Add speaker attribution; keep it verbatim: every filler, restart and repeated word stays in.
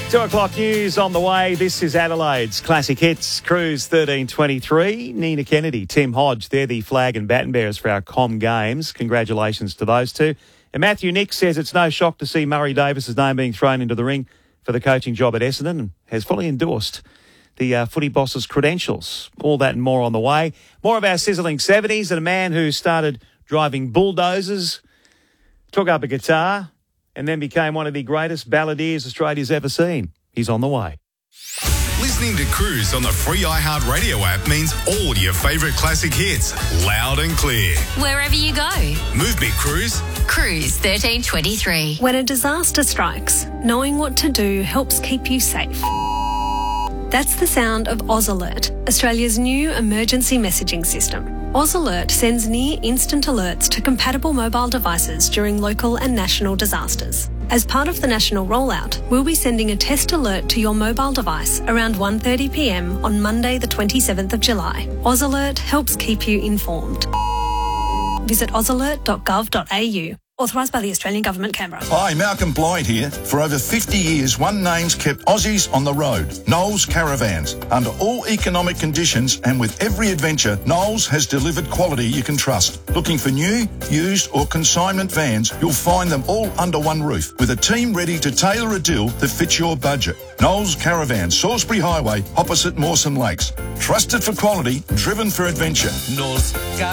Speaker 1: Two o'clock news on the way. This is Adelaide's Classic Hits Cruise thirteen twenty-three. Nina Kennedy, Tim Hodge, they're the flag and baton bearers for our Com Games. Congratulations to those two. And Matthew Nick says it's no shock to see Murray Davis's name being thrown into the ring for the coaching job at Essendon and has fully endorsed the uh, footy boss's credentials. All that and more on the way. More of our sizzling seventies and a man who started driving bulldozers, took up a guitar, and then became one of the greatest balladeers Australia's ever seen. He's on the way.
Speaker 2: Listening to Cruise on the free iHeartRadio app means all your favourite classic hits, loud and clear.
Speaker 3: Wherever you go.
Speaker 2: Move me, Cruise.
Speaker 3: Cruise thirteen twenty-three.
Speaker 4: When a disaster strikes, knowing what to do helps keep you safe. That's the sound of Oz Alert, Australia's new emergency messaging system. Oz Alert sends near-instant alerts to compatible mobile devices during local and national disasters. As part of the national rollout, we'll be sending a test alert to your mobile device around one thirty p m on Monday the twenty-seventh of July. Oz Alert helps keep you informed. Visit oz alert dot gov dot a u. Authorised by the Australian Government, Canberra.
Speaker 5: Hi, Malcolm Blythe here. For over fifty years, one name's kept Aussies on the road. Knowles Caravans. Under all economic conditions and with every adventure, Knowles has delivered quality you can trust. Looking for new, used or consignment vans, you'll find them all under one roof with a team ready to tailor a deal that fits your budget. Knowles Caravans, Salisbury Highway, opposite Mawson Lakes. Trusted for quality, driven for adventure.
Speaker 6: Knowles